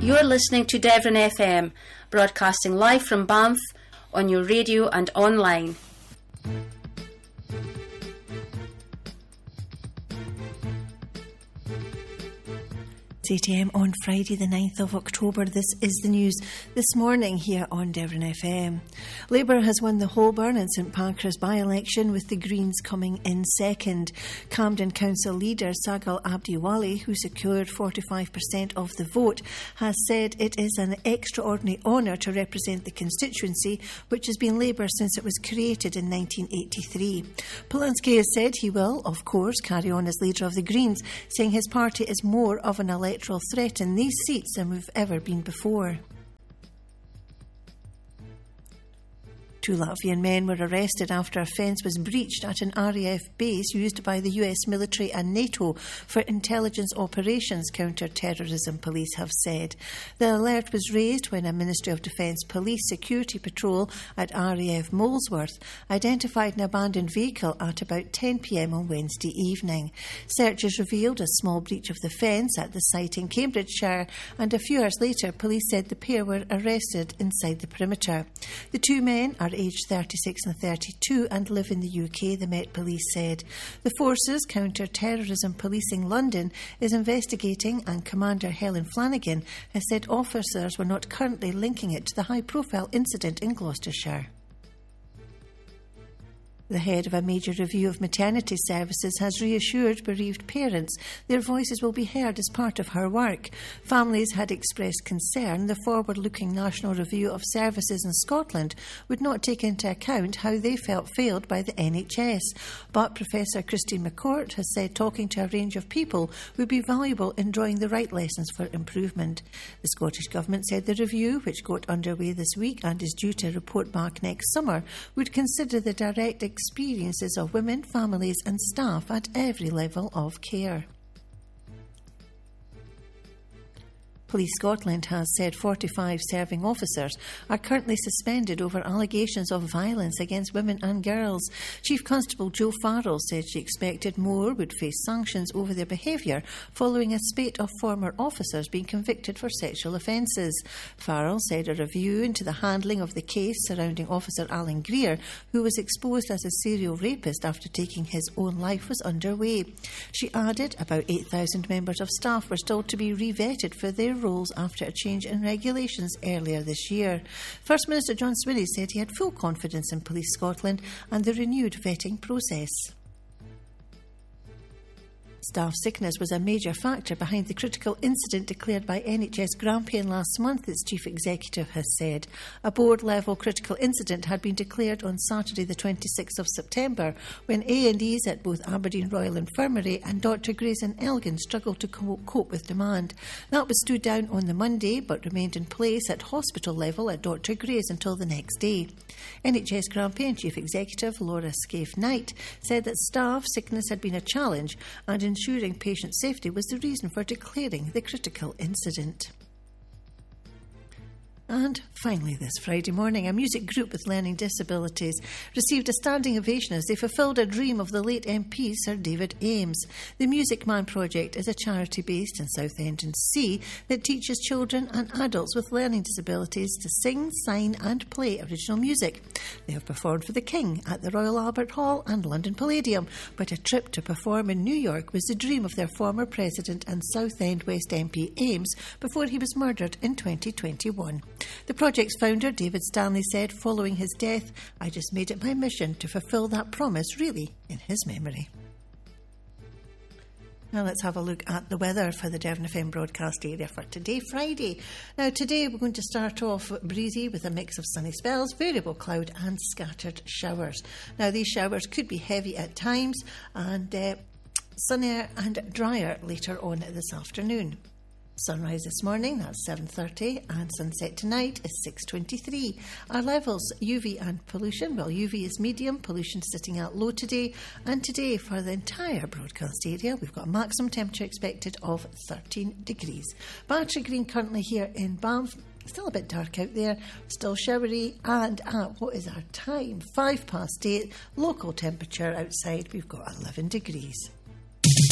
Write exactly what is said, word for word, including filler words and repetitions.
You're listening to Devon F M, broadcasting live from Banff on your radio and online. It's eight a m on Friday the ninth of October. This is the news this morning here on Devon F M. Labour has won the Holborn and St Pancras by-election, with the Greens coming in second. Camden Council leader Sagal Abdiwali, who secured forty-five percent of the vote, has said it is an extraordinary honour to represent the constituency, which has been Labour since it was created in nineteen eighty-three. Polanski has said he will, of course, carry on as leader of the Greens, saying his party is more of an electoral threat in these seats than we've ever been before. Two Latvian men were arrested after a fence was breached at an R A F base used by the U S military and NATO for intelligence operations, counter-terrorism police have said. The alert was raised when a Ministry of Defence police security patrol at R A F Molesworth identified an abandoned vehicle at about ten p m on Wednesday evening. Searches revealed a small breach of the fence at the site in Cambridgeshire, and a few hours later police said the pair were arrested inside the perimeter. The two men are aged thirty-six and thirty-two and live in the U K, the Met Police said. The force's Counter-Terrorism Policing London is investigating, and Commander Helen Flanagan has said officers were not currently linking it to the high-profile incident in Gloucestershire. The head of a major review of maternity services has reassured bereaved parents their voices will be heard as part of her work. Families had expressed concern the forward-looking National Review of Services in Scotland would not take into account how they felt failed by the N H S. But Professor Christine McCourt has said talking to a range of people would be valuable in drawing the right lessons for improvement. The Scottish Government said the review, which got underway this week and is due to report back next summer, would consider the direct experiences of women, families and staff at every level of care. Police Scotland has said forty-five serving officers are currently suspended over allegations of violence against women and girls. Chief Constable Jo Farrell said she expected more would face sanctions over their behaviour following a spate of former officers being convicted for sexual offences. Farrell said a review into the handling of the case surrounding Officer Alan Greer, who was exposed as a serial rapist after taking his own life, was underway. She added about eight thousand members of staff were still to be re-vetted for their roles after a change in regulations earlier this year. First Minister John Swinney said he had full confidence in Police Scotland and the renewed vetting process. Staff sickness was a major factor behind the critical incident declared by N H S Grampian last month, its chief executive has said. A board-level critical incident had been declared on Saturday the twenty-sixth of September when A and Es at both Aberdeen Royal Infirmary and Doctor Gray's in Elgin struggled to cope with demand. That was stood down on the Monday but remained in place at hospital level at Doctor Gray's until the next day. N H S Grampian Chief Executive Laura Scaife-Knight said that staff sickness had been a challenge and ensuring patient safety was the reason for declaring the critical incident. And finally this Friday morning, a music group with learning disabilities received a standing ovation as they fulfilled a dream of the late M P Sir David Ames. The Music Man Project is a charity based in Southend-on-Sea that teaches children and adults with learning disabilities to sing, sign and play original music. They have performed for the King at the Royal Albert Hall and London Palladium, but a trip to perform in New York was the dream of their former president and Southend West M P Ames before he was murdered in twenty twenty-one. The project's founder, David Stanley, said, following his death, I just made it my mission to fulfil that promise, really, in his memory. Now let's have a look at the weather for the Devon F M broadcast area for today, Friday. Now today we're going to start off breezy with a mix of sunny spells, variable cloud and scattered showers. Now these showers could be heavy at times and uh, sunnier and drier later on this afternoon. Sunrise this morning, that's seven thirty, and sunset tonight is six twenty-three. Our levels, U V and pollution, well, U V is medium, pollution sitting at low today, and today for the entire broadcast area, we've got a maximum temperature expected of thirteen degrees. Battery Green currently here in Banff, still a bit dark out there, still showery, and at what is our time? Five past eight, local temperature outside, we've got eleven degrees.